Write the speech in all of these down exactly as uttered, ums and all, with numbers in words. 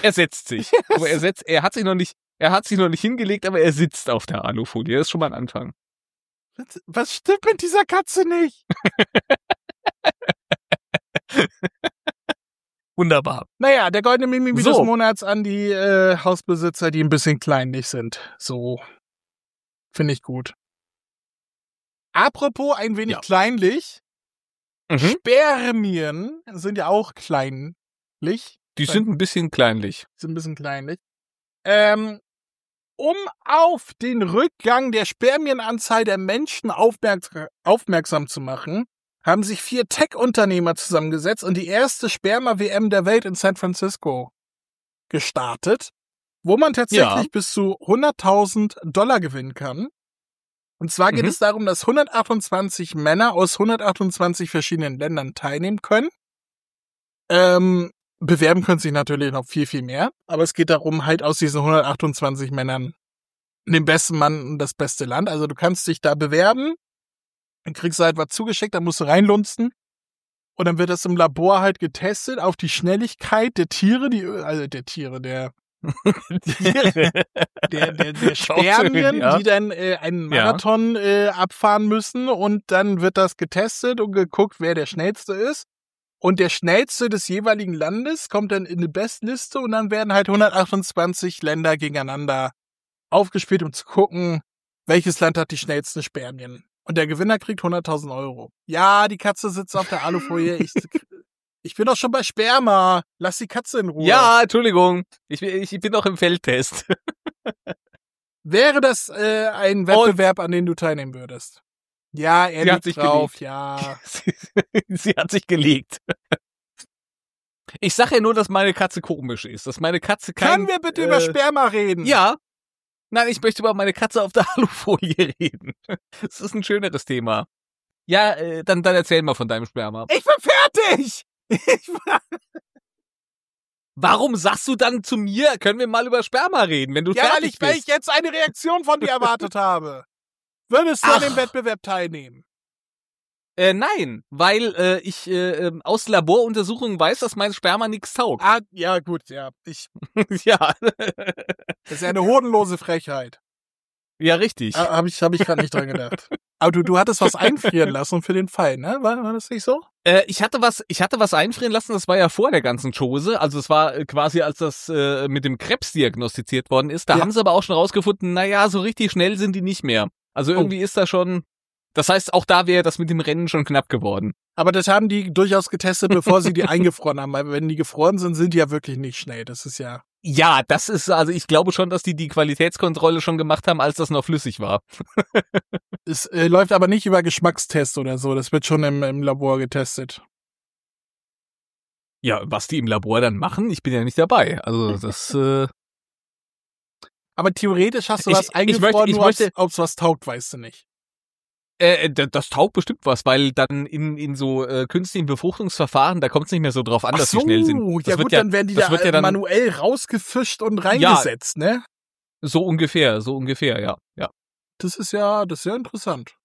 Er setzt sich. Aber er setzt, er hat sich noch nicht, er hat sich noch nicht hingelegt, aber er sitzt auf der Alufolie. Das ist schon mal ein Anfang. Was, was stimmt mit dieser Katze nicht? Wunderbar. Naja, der goldene Mimimi So. des Monats an die äh, Hausbesitzer, die ein bisschen kleinlich sind. So. Finde ich gut. Apropos ein wenig Ja. kleinlich. Mhm. Spermien sind ja auch kleinlich. Die sind ein bisschen kleinlich. Sind ein bisschen kleinlich. Ähm, um auf den Rückgang der Spermienanzahl der Menschen aufmerk- aufmerksam zu machen, haben sich vier Tech-Unternehmer zusammengesetzt und die erste Sperma-W M der Welt in San Francisco gestartet, wo man tatsächlich Ja. bis zu hunderttausend Dollar gewinnen kann. Und zwar geht Mhm. es darum, dass hundertachtundzwanzig Männer aus hundertachtundzwanzig verschiedenen Ländern teilnehmen können. Ähm, bewerben können sich natürlich noch viel, viel mehr. Aber es geht darum, halt aus diesen hundertachtundzwanzig Männern den besten Mann und das beste Land. Also du kannst dich da bewerben, dann kriegst du halt was zugeschickt, dann musst du reinlunzen. Und dann wird das im Labor halt getestet auf die Schnelligkeit der Tiere, die, also der Tiere, der, Tiere, der, der, der Spermien, ja. die dann äh, einen Marathon äh, abfahren müssen. Und dann wird das getestet und geguckt, wer der Schnellste ist. Und der Schnellste des jeweiligen Landes kommt dann in eine Bestliste und dann werden halt hundertachtundzwanzig Länder gegeneinander aufgespielt, um zu gucken, welches Land hat die schnellsten Spermien. Und der Gewinner kriegt hunderttausend Euro. Ja, die Katze sitzt auf der Alufolie. Ich, ich bin doch schon bei Sperma. Lass die Katze in Ruhe. Ja, Entschuldigung. Ich, ich bin noch im Feldtest. Wäre das äh, ein Wettbewerb, an dem du teilnehmen würdest? Ja, er Sie hat liegt sich drauf, gelegt. ja. Sie, sie hat sich gelegt. Ich sage ja nur, dass meine Katze komisch ist. Dass meine Katze kein... Können wir bitte äh, über Sperma reden? Ja. Nein, ich möchte über meine Katze auf der Alufolie reden. Das ist ein schöneres Thema. Ja, äh, dann, dann erzähl mal von deinem Sperma. Ich bin fertig! Ich war Warum sagst du dann zu mir, können wir mal über Sperma reden, wenn du ja, weil fertig ich, weil bist? ich jetzt eine Reaktion von dir erwartet habe. Würdest du an Ach. dem Wettbewerb teilnehmen? Äh, nein, weil äh, ich äh, ähm, aus Laboruntersuchungen weiß, dass mein Sperma nichts taugt. Ah, ja, gut, ja. Ich, Ja. das ist ja eine hodenlose Frechheit. Ja, richtig. Ah, Habe ich, hab ich gerade nicht dran gedacht. Aber du, du hattest was einfrieren lassen für den Fall, ne? War, war das nicht so? Äh, ich hatte was, ich hatte was einfrieren lassen, das war ja vor der ganzen Chose. Also es war äh, quasi, als das äh, mit dem Krebs diagnostiziert worden ist. Da Ja. haben sie aber auch schon rausgefunden, naja, so richtig schnell sind die nicht mehr. Also irgendwie ist da schon, das heißt, auch da wäre das mit dem Rennen schon knapp geworden. Aber das haben die durchaus getestet, bevor sie die eingefroren haben. Weil wenn die gefroren sind, sind die ja wirklich nicht schnell. Das ist ja... Ja, das ist, also ich glaube schon, dass die die Qualitätskontrolle schon gemacht haben, als das noch flüssig war. Es äh, läuft aber nicht über Geschmackstest oder so. Das wird schon im, im Labor getestet. Ja, was die im Labor dann machen, ich bin ja nicht dabei. Also das, äh, Aber theoretisch hast du Ich- was ich eingefroren, möchte- ich nur möchte- ob es was taugt, weißt du nicht. Äh, d- das taugt bestimmt was, weil dann in, in so äh, künstlichen Befruchtungsverfahren, da kommt es nicht mehr so drauf an, dass Ach die schnell sind. Das ja wird gut, dann werden die das da wird ja dann manuell rausgefischt und reingesetzt, ne? so ungefähr, so ungefähr, ja. ja. Das ist ja, das ist ja interessant.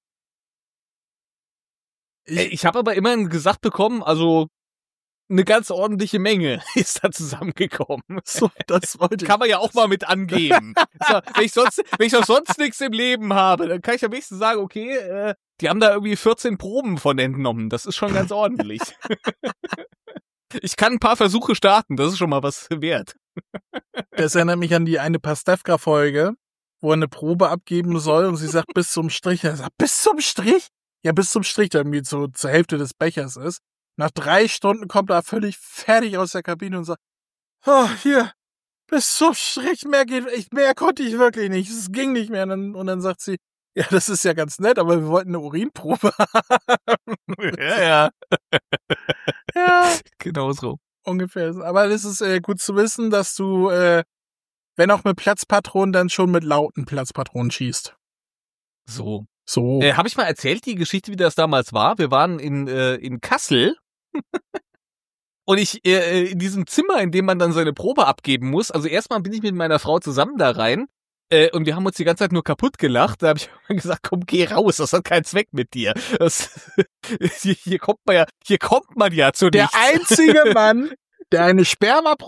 Ich, ich habe aber immerhin gesagt bekommen, also eine ganz ordentliche Menge ist da zusammengekommen. So, das wollte ich. Kann man ja auch mal mit angeben. So, wenn ich sonst, wenn ich doch sonst nichts im Leben habe, dann kann ich am nächsten sagen, okay, äh, die haben da irgendwie vierzehn Proben von entnommen. Das ist schon ganz ordentlich. Ich kann ein paar Versuche starten, das ist schon mal was wert. Das erinnert mich an die eine Pastewka-Folge, wo er eine Probe abgeben soll und sie sagt bis zum Strich. Er sagt, bis zum Strich? Ja, bis zum Strich, der irgendwie so zur Hälfte des Bechers ist. Nach drei Stunden kommt er völlig fertig aus der Kabine und sagt, oh, hier, bis zum Strich, mehr geht, ich, mehr konnte ich wirklich nicht, es ging nicht mehr. Und dann, und dann sagt sie, ja, das ist ja ganz nett, aber wir wollten eine Urinprobe haben. Ja, ja. Ja, Genau so. ungefähr. Aber es ist äh, gut zu wissen, dass du, äh, wenn auch mit Platzpatronen, dann schon mit lauten Platzpatronen schießt. So. So. Äh, habe ich mal erzählt, die Geschichte, wie das damals war? Wir waren in, äh, in Kassel. Und ich, äh, in diesem Zimmer, in dem man dann seine Probe abgeben muss, also erstmal bin ich mit meiner Frau zusammen da rein, äh, und wir haben uns die ganze Zeit nur kaputt gelacht. Da habe ich irgendwann gesagt, komm, geh raus, das hat keinen Zweck mit dir. Das, hier, hier kommt man ja, hier kommt man ja zu Der nichts. einzige Mann, der eine Sperma